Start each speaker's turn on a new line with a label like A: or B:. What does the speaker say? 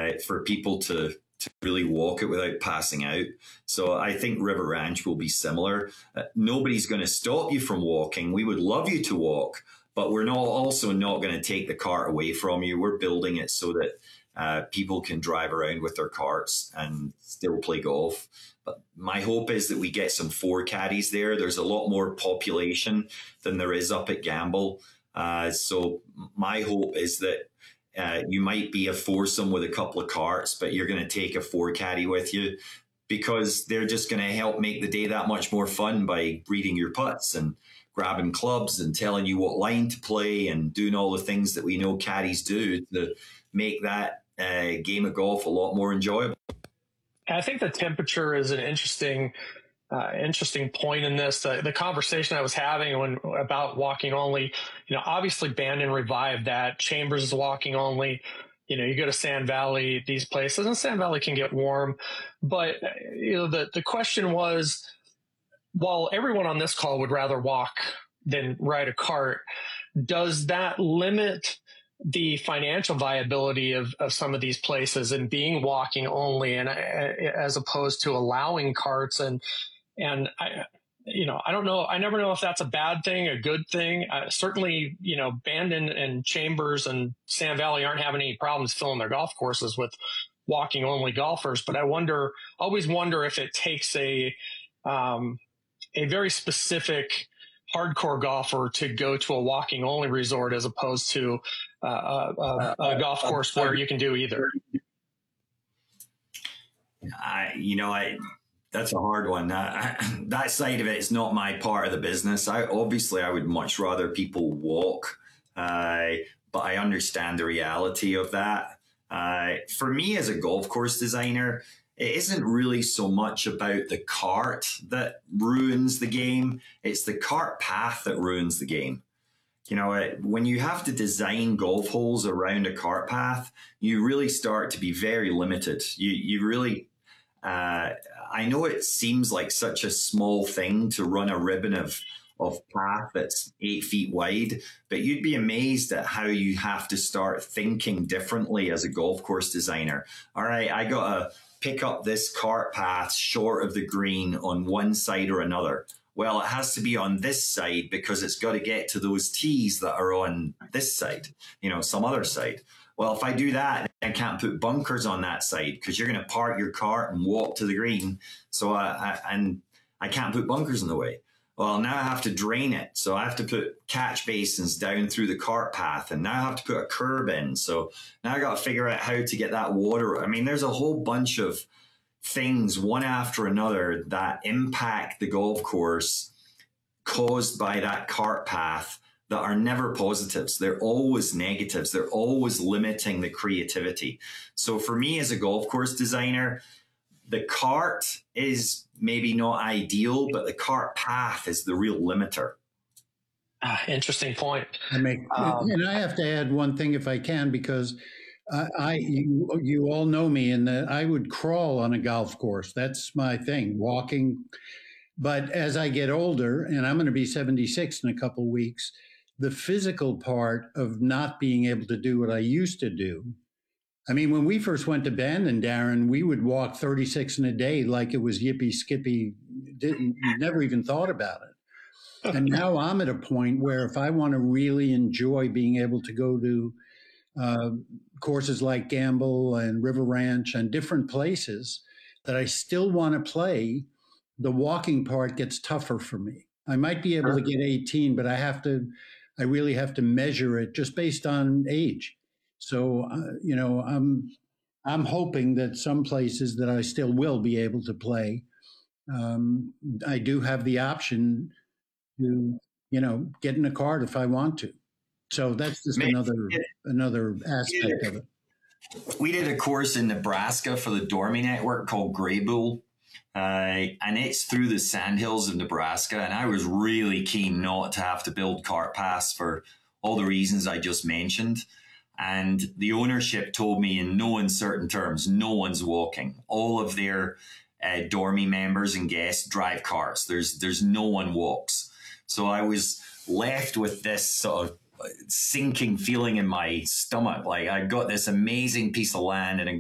A: for people to really walk it without passing out. So I think River Ranch will be similar. Nobody's going to stop you from walking. We would love you to walk, but we're also not going to take the cart away from you. We're building it so that people can drive around with their carts and still play golf. But my hope is that we get some 4 caddies there. There's a lot more population than there is up at Gamble. So my hope is that you might be a foursome with a couple of carts, but you're going to take a 4 caddy with you, because they're just going to help make the day that much more fun by reading your putts and grabbing clubs and telling you what line to play and doing all the things that we know caddies do to make that game of golf a lot more enjoyable.
B: I think the temperature is an interesting point in this. The conversation I was having about walking only, obviously Bandon revived that. Chambers is walking only. You go to Sand Valley, these places, and Sand Valley can get warm. But, the question was, while everyone on this call would rather walk than ride a cart, does that limit the financial viability of some of these places and being walking only, and as opposed to allowing carts? And I don't know. I never know if that's a bad thing, a good thing. Certainly, Bandon and Chambers and Sand Valley aren't having any problems filling their golf courses with walking only golfers. But I always wonder if it takes a very specific hardcore golfer to go to a walking only resort as opposed to a golf course where you can do either.
A: That's a hard one. That side of it is not my part of the business. I would much rather people walk, but I understand the reality of that. For me as a golf course designer, it isn't really so much about the cart that ruins the game. It's the cart path that ruins the game. When you have to design golf holes around a cart path, you really start to be very limited. You really... I know it seems like such a small thing to run a ribbon of path that's 8 feet wide, but you'd be amazed at how you have to start thinking differently as a golf course designer. All right, I got to pick up this cart path short of the green on one side or another. Well, it has to be on this side because it's got to get to those tees that are on this side, some other side. Well, if I do that, I can't put bunkers on that side because you're going to park your cart and walk to the green. So I can't put bunkers in the way. Well, now I have to drain it. So I have to put catch basins down through the cart path, and now I have to put a curb in. So now I got to figure out how to get that water. I mean, there's a whole bunch of things one after another that impact the golf course caused by that cart path that are never positives. They're always negatives. They're always limiting the creativity. So for me as a golf course designer, the cart is maybe not ideal, but the cart path is the real limiter.
B: Interesting point.
C: And I have to add one thing if I can, because you all know me in that I would crawl on a golf course. That's my thing, walking. But as I get older, and I'm going to be 76 in a couple of weeks, the physical part of not being able to do what I used to do. I mean, when we first went to Bandon, Darren, we would walk 36 in a day like it was yippee skippy. Never even thought about it. And now I'm at a point where if I want to really enjoy being able to go to courses like Gamble and River Ranch and different places that I still want to play, the walking part gets tougher for me. I might be able to get 18, but I really have to measure it just based on age. So, I'm hoping that some places that I still will be able to play, I do have the option to, get in a cart if I want to. So that's just another aspect of it.
A: We did a course in Nebraska for the Dormy Network called Grey Bull. And it's through the sandhills of Nebraska. And I was really keen not to have to build cart paths for all the reasons I just mentioned. And the ownership told me in no uncertain terms, no one's walking. All of their Dormy members and guests drive cars. There's no one walks. So I was left with this sort of sinking feeling in my stomach. Like I got this amazing piece of land and